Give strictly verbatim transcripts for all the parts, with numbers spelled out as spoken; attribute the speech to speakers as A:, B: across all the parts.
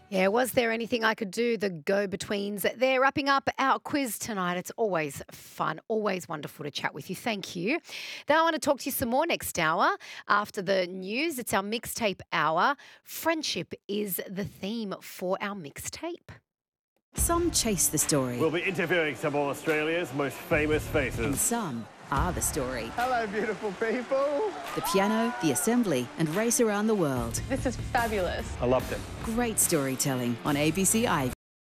A: Yeah, was there anything I could do? The go-betweens. They're wrapping up our quiz tonight. It's always fun, always wonderful to chat with you. Thank you. Then I want to talk to you some more next hour after the news. It's our mixtape hour. Friendship is the theme for our mixtape.
B: Some chase the story.
C: We'll be interviewing some of Australia's most famous
B: And
C: faces.
B: some are the story.
D: Hello, beautiful people.
B: The piano, the assembly, and race around the world.
E: This is fabulous.
C: I loved it.
B: Great storytelling on A B C I.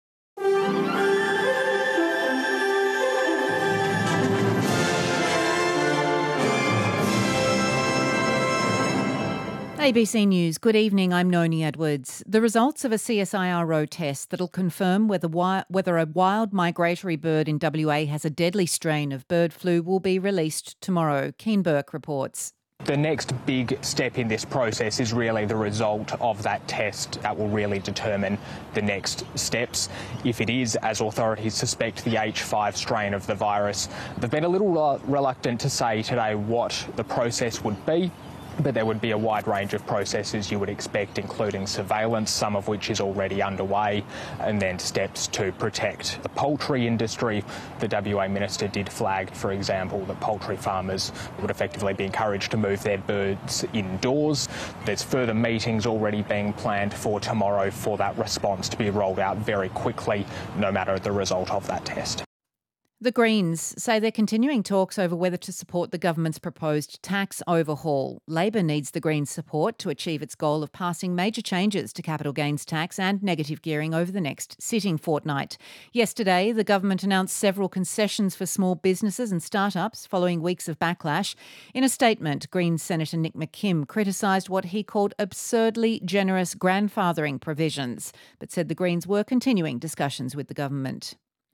F: A B C News, good evening, I'm Noni Edwards. The results of a C S I R O test that'll confirm whether, wi- whether a wild migratory bird in W A has a deadly strain of bird flu will be released tomorrow. Keen Burke reports.
G: The next big step in this process is really the result of that test that will really determine the next steps. If it is, as authorities suspect, the H five strain of the virus, they've been a little uh, reluctant to say today what the process would be. But there would be a wide range of processes you would expect, including surveillance, some of which is already underway, and then steps to protect the poultry industry. The W A Minister did flag, for example, that poultry farmers would effectively be encouraged to move their birds indoors. There's further meetings already being planned for tomorrow for that response to be rolled out very quickly, no matter the result of that test.
F: The Greens say they're continuing talks over whether to support the government's proposed tax overhaul. Labor needs the Greens' support to achieve its goal of passing major changes to capital gains tax and negative gearing over the next sitting fortnight. Yesterday, the government announced several concessions for small businesses and start-ups following weeks of backlash. In a statement, Greens Senator Nick McKim criticised what he called absurdly generous grandfathering provisions, but said the Greens were continuing discussions with the government.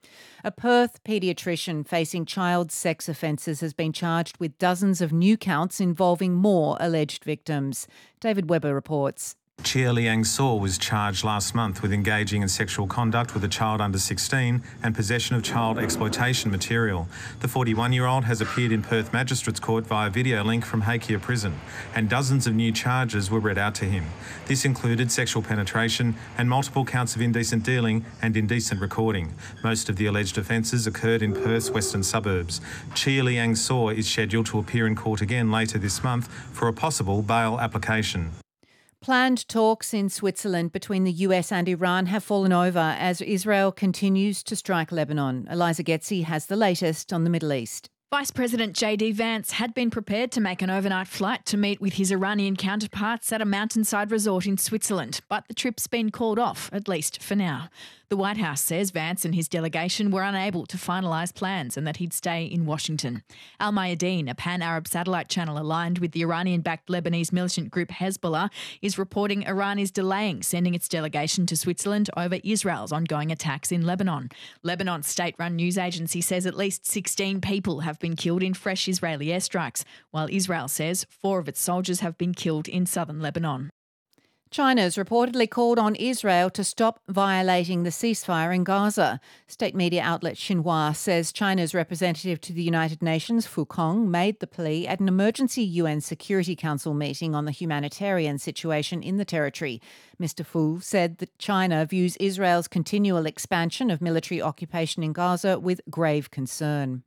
F: A Perth paediatrician facing child sex offences has been charged with dozens of new counts involving more alleged victims. David Webber reports.
H: Chia Liang Saw was charged last month with engaging in sexual conduct with a child under sixteen and possession of child exploitation material. The forty-one-year-old has appeared in Perth Magistrates Court via video link from Hakea Prison, and dozens of new charges were read out to him. This included sexual penetration and multiple counts of indecent dealing and indecent recording. Most of the alleged offences occurred in Perth's western suburbs. Chia Liang Saw is scheduled to appear in court again later this month for a possible bail application.
F: Planned talks in Switzerland between the U S and Iran have fallen over as Israel continues to strike Lebanon. Eliza Getzi has the latest on the Middle East.
I: Vice President J D Vance had been prepared to make an overnight flight to meet with his Iranian counterparts at a mountainside resort in Switzerland, but the trip's been called off, at least for now. The White House says Vance and his delegation were unable to finalise plans and that he'd stay in Washington. Al Mayadeen, a pan-Arab satellite channel aligned with the Iranian-backed Lebanese militant group Hezbollah, is reporting Iran is delaying sending its delegation to Switzerland over Israel's ongoing attacks in Lebanon. Lebanon's state-run news agency says at least sixteen people have been killed in fresh Israeli airstrikes, while Israel says four of its soldiers have been killed in southern Lebanon.
F: China's reportedly called on Israel to stop violating the ceasefire in Gaza. State media outlet Xinhua says China's representative to the United Nations, Fu Kong, made the plea at an emergency U N Security Council meeting on the humanitarian situation in the territory. Mister Fu said that China views Israel's continual expansion of military occupation in Gaza with grave concern.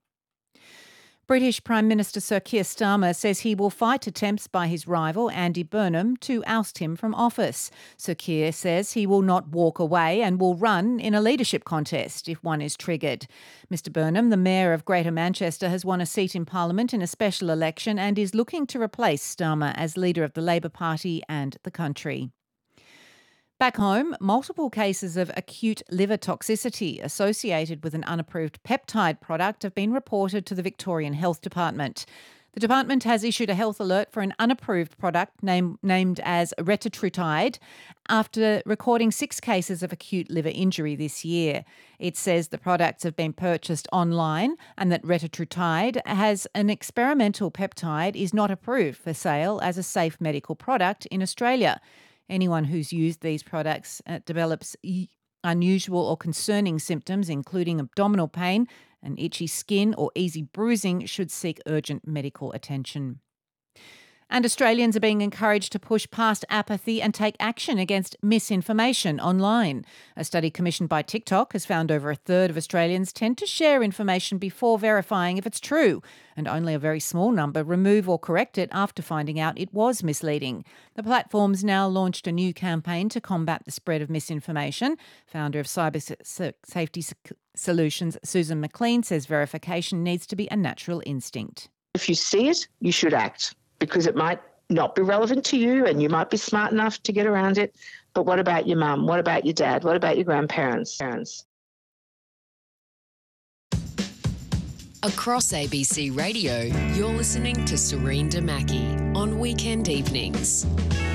F: British Prime Minister Sir Keir Starmer says he will fight attempts by his rival Andy Burnham to oust him from office. Sir Keir says he will not walk away and will run in a leadership contest if one is triggered. Mister Burnham, the Mayor of Greater Manchester, has won a seat in Parliament in a special election and is looking to replace Starmer as leader of the Labor Party and the country. Back home, multiple cases of acute liver toxicity associated with an unapproved peptide product have been reported to the Victorian Health Department. The department has issued a health alert for an unapproved product name, named as retatrutide after recording six cases of acute liver injury this year. It says the products have been purchased online and that retatrutide has an experimental peptide is not approved for sale as a safe medical product in Australia. Anyone who's used these products uh, develops e- unusual or concerning symptoms, including abdominal pain and itchy skin or easy bruising, should seek urgent medical attention. And Australians are being encouraged to push past apathy and take action against misinformation online. A study commissioned by TikTok has found over a third of Australians tend to share information before verifying if it's true, and only a very small number remove or correct it after finding out it was misleading. The platform's now launched a new campaign to combat the spread of misinformation. Founder of Cyber Safety Solutions, Susan McLean, says verification needs to be a natural instinct.
E: If you see it, you should act, because it might not be relevant to you and you might be smart enough to get around it. But what about your mum? What about your dad? What about your grandparents? Parents?
J: Across A B C Radio, you're listening to Serene Damaki on weekend evenings.